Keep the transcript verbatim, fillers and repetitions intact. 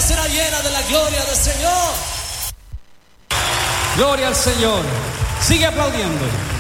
será llena de la gloria del Señor. Gloria al Señor. Sigue aplaudiendo.